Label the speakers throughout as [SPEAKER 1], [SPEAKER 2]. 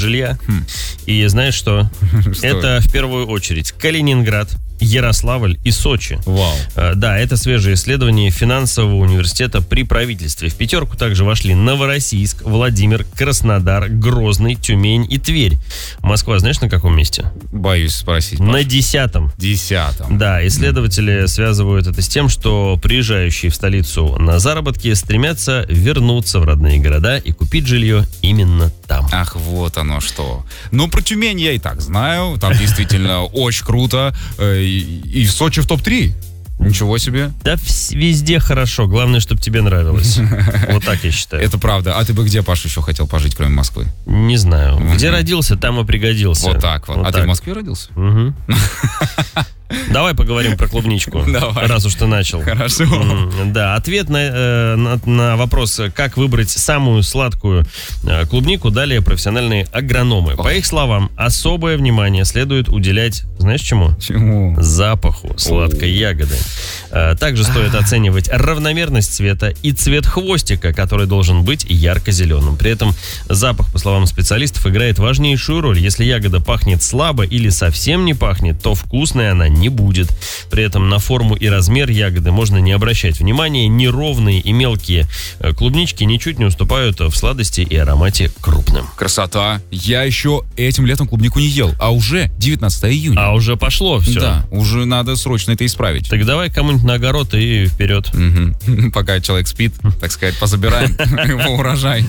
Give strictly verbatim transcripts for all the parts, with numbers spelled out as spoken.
[SPEAKER 1] жилья.
[SPEAKER 2] Хм.
[SPEAKER 1] И знаешь что? Это в первую очередь Калининград, Ярославль и Сочи.
[SPEAKER 2] Вау.
[SPEAKER 1] Да, это свежие исследования финансового университета при правительстве. В пятерку также вошли Новороссийск, Владимир, Краснодар, Грозный, Тюмень и Тверь. Москва, знаешь, на каком месте?
[SPEAKER 2] Боюсь спросить.
[SPEAKER 1] На
[SPEAKER 2] Паша.
[SPEAKER 1] десятом.
[SPEAKER 2] Десятом.
[SPEAKER 1] Да, исследователи связывают это с тем, что приезжающие в столицу на заработки стремятся вернуться в родные города и купить жилье именно там.
[SPEAKER 2] Ах, вот оно что. Ну, про Тюмень я и так знаю. Там действительно очень круто. И, и Сочи в топ три. Ничего себе.
[SPEAKER 1] Да вс- везде хорошо. Главное, чтобы тебе нравилось. Вот так я считаю.
[SPEAKER 2] Это правда. А ты бы где, Паша, еще хотел пожить, кроме Москвы?
[SPEAKER 1] Не знаю. Где родился, там и пригодился.
[SPEAKER 2] Вот так вот. А ты в Москве родился?
[SPEAKER 1] Угу. Давай поговорим про клубничку.
[SPEAKER 2] Давай.
[SPEAKER 1] Раз уж ты начал.
[SPEAKER 2] Хорошо.
[SPEAKER 1] М, Да, ответ на, э, на, на вопрос, как выбрать самую сладкую э, клубнику, дали профессиональные агрономы. По их словам, особое внимание следует уделять, знаешь чему?
[SPEAKER 2] Чему?
[SPEAKER 1] Запаху сладкой ягоды. Э, Также стоит оценивать равномерность цвета и цвет хвостика, который должен быть ярко-зеленым. При этом запах, по словам специалистов, играет важнейшую роль. Если ягода пахнет слабо или совсем не пахнет, то вкусной она не будет. При этом на форму и размер ягоды можно не обращать внимания. Неровные и мелкие э, клубнички ничуть не уступают в сладости и аромате крупным.
[SPEAKER 2] Красота. Я еще этим летом клубнику не ел, а уже девятнадцатого июня.
[SPEAKER 1] А уже пошло все.
[SPEAKER 2] Да, уже надо срочно это исправить.
[SPEAKER 1] Так давай кому-нибудь на огород и вперед.
[SPEAKER 2] Мгм. Пока человек спит, так сказать, позабираем его урожай.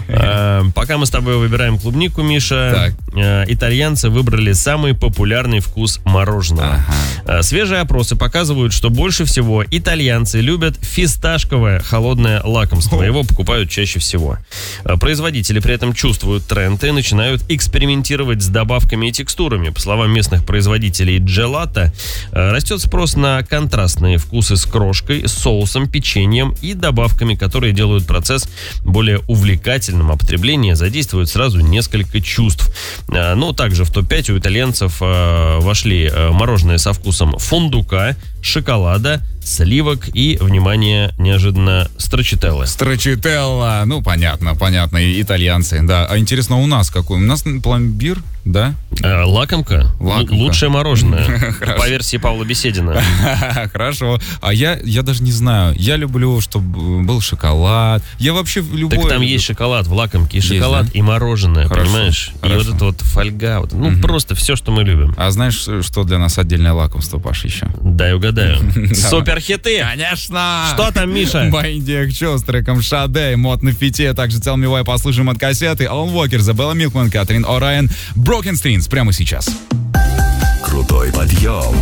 [SPEAKER 1] Э, Пока мы с тобой выбираем клубнику, Миша, э, итальянцы выбрали самый популярный вкус мороженого.
[SPEAKER 2] Ага.
[SPEAKER 1] Э, Свежие опросы показывают, что больше всего итальянцы любят фисташковое холодное лакомство. Его покупают чаще всего. Э, Производители при этом чувствуют тренд и начинают экспериментировать с добавками и текстурами. По словам местных производителей джелато, э, растет спрос на контрастные вкусы с крошкой, соусом, печеньем и добавками, которые делают процесс более увлекательным, а потребление задействует сразу несколько чувств. Э, Ну, также в топ пять у итальянцев э, вошли э, мороженое со вкусом фундука, шоколада, сливок и, внимание, неожиданно, строчителлы.
[SPEAKER 2] Строчителла. Ну, понятно, понятно. И итальянцы, да. А интересно, у нас какой? У нас пломбир, да?
[SPEAKER 1] Э, Лакомка?
[SPEAKER 2] Лакомка.
[SPEAKER 1] Л- Лучшее мороженое.
[SPEAKER 2] Хорошо.
[SPEAKER 1] По версии Павла Беседина.
[SPEAKER 2] Хорошо. А я, я даже не знаю. Я люблю, чтобы был шоколад. Я вообще любой...
[SPEAKER 1] Так там есть шоколад в лакомке, и
[SPEAKER 2] Есть,
[SPEAKER 1] шоколад,
[SPEAKER 2] да?
[SPEAKER 1] и мороженое,
[SPEAKER 2] Хорошо,
[SPEAKER 1] понимаешь? И
[SPEAKER 2] хорошо.
[SPEAKER 1] вот это вот фольга, вот, ну просто все, что мы любим.
[SPEAKER 2] А знаешь, что для нас отдельное лакомство, Паш, еще?
[SPEAKER 1] Дай угадаю. Суперхиты!
[SPEAKER 2] Конечно!
[SPEAKER 1] Что там, Миша?
[SPEAKER 2] Байдик Чо с треком Шаде, мод на фите, также Tell Me Why послушаем от кассеты, Алан Уокер, Забелла Милкман, Катрин О'Райан, Broken Strings прямо сейчас.
[SPEAKER 3] Крутой подъем.